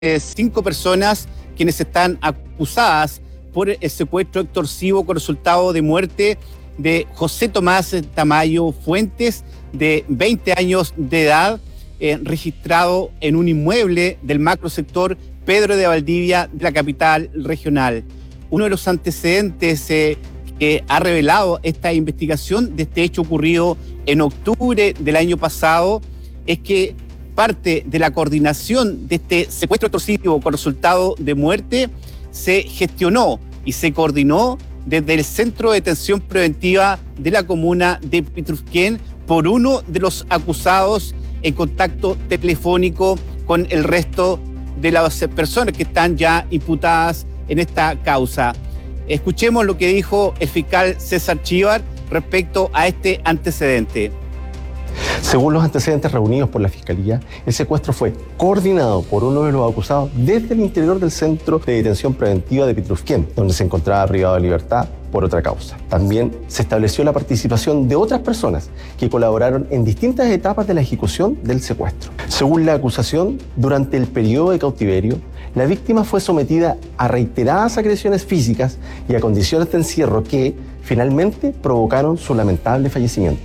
5 personas quienes están acusadas por el secuestro extorsivo con resultado de muerte de José Tomás Tamayo Fuentes, de 20 años de edad, registrado en un inmueble del macrosector Pedro de Valdivia de la capital regional. Uno de los antecedentes que ha revelado esta investigación de este hecho ocurrido en octubre del año pasado es que parte de la coordinación de este secuestro extorsivo con resultado de muerte se gestionó y se coordinó desde el Centro de Detención Preventiva de la comuna de Pitrufquén por uno de los acusados en contacto telefónico con el resto de las personas que están ya imputadas en esta causa. Escuchemos lo que dijo el fiscal César Chívar respecto a este antecedente. Según los antecedentes reunidos por la Fiscalía, el secuestro fue coordinado por uno de los acusados desde el interior del Centro de Detención Preventiva de Pitrufquén, donde se encontraba privado de libertad por otra causa. También se estableció la participación de otras personas que colaboraron en distintas etapas de la ejecución del secuestro. Según la acusación, durante el periodo de cautiverio, la víctima fue sometida a reiteradas agresiones físicas y a condiciones de encierro que, finalmente, provocaron su lamentable fallecimiento.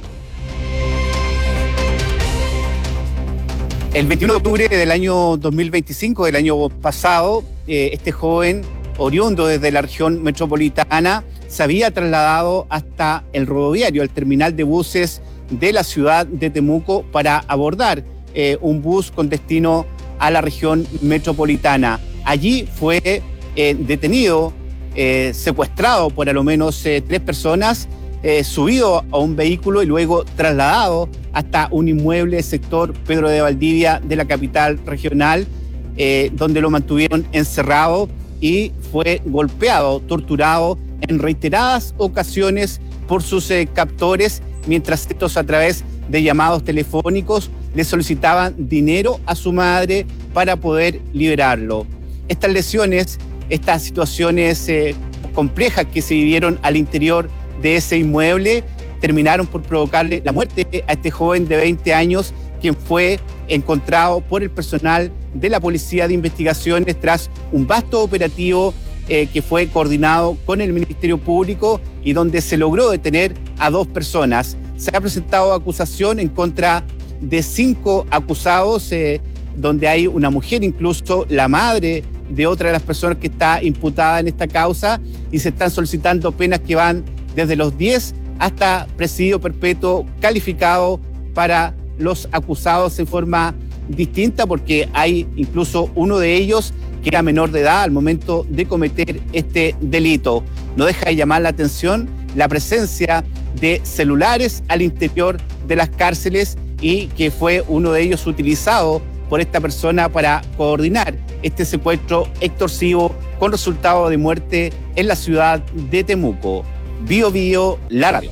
El 21 de octubre del año 2025, del año pasado, este joven, oriundo desde la región metropolitana, se había trasladado hasta el rodoviario, el terminal de buses de la ciudad de Temuco, para abordar un bus con destino a la región metropolitana. Allí fue detenido, secuestrado por a lo menos 3 personas, subido a un vehículo y luego trasladado hasta un inmueble sector Pedro de Valdivia de la capital regional, donde lo mantuvieron encerrado y fue golpeado, torturado en reiteradas ocasiones por sus captores, mientras estos, a través de llamados telefónicos, le solicitaban dinero a su madre para poder liberarlo. Estas lesiones, estas situaciones complejas que se vivieron al interior de ese inmueble, terminaron por provocarle la muerte a este joven de 20 años, quien fue encontrado por el personal de la Policía de Investigaciones tras un vasto operativo que fue coordinado con el Ministerio Público y donde se logró detener a 2 personas. Se ha presentado acusación en contra de 5 acusados, donde hay una mujer, incluso la madre de otra de las personas que está imputada en esta causa, y se están solicitando penas que van desde los 10 hasta presidio perpetuo calificado para los acusados en forma distinta, porque hay incluso uno de ellos que era menor de edad al momento de cometer este delito. No deja de llamar la atención la presencia de celulares al interior de las cárceles, y que fue uno de ellos utilizado por esta persona para coordinar este secuestro extorsivo con resultado de muerte en la ciudad de Temuco. Bio Bio, la radio.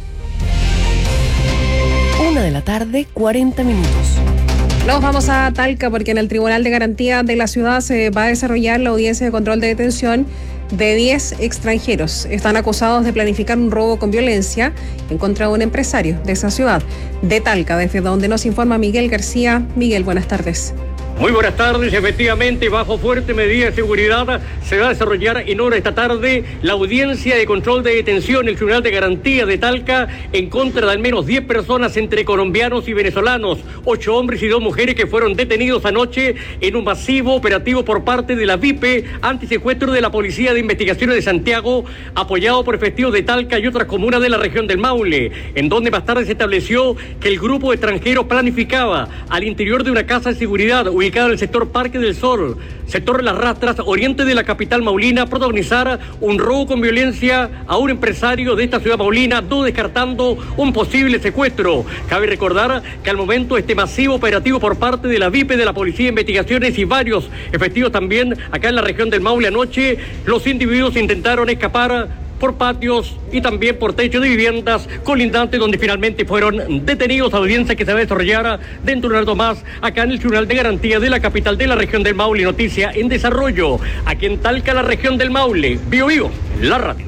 1:40 p.m. Nos vamos a Talca porque en el Tribunal de Garantía de la ciudad se va a desarrollar la audiencia de control de detención de 10 extranjeros. Están acusados de planificar un robo con violencia en contra de un empresario de esa ciudad, de Talca, desde donde nos informa Miguel García. Miguel, buenas tardes. Muy buenas tardes. Efectivamente, bajo fuerte medida de seguridad, se va a desarrollar en hora esta tarde la audiencia de control de detención en el Tribunal de Garantía de Talca en contra de al menos 10 personas entre colombianos y venezolanos, 8 hombres y 2 mujeres que fueron detenidos anoche en un masivo operativo por parte de la VIPE antisecuestro de la Policía de Investigaciones de Santiago, apoyado por efectivos de Talca y otras comunas de la región del Maule, en donde más tarde se estableció que el grupo de extranjeros planificaba al interior de una casa de seguridad ubicado en el sector Parque del Sol, sector Las Rastras, oriente de la capital maulina, protagonizar un robo con violencia a un empresario de esta ciudad maulina, no descartando un posible secuestro. Cabe recordar que al momento este masivo operativo por parte de la VIPE, de la Policía de Investigaciones y varios efectivos también acá en la región del Maule anoche, los individuos intentaron escapar por patios y también por techos de viviendas colindantes, donde finalmente fueron detenidos. Audiencia que se va a desarrollar dentro de un rato más acá en el Tribunal de Garantía de la capital de la región del Maule. Noticia en desarrollo aquí en Talca, la región del Maule. Bio Bio, la radio.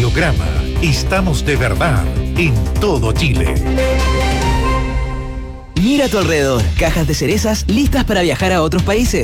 Radiograma. Estamos de verdad en todo Chile. Mira a tu alrededor. Cajas de cerezas listas para viajar a otros países.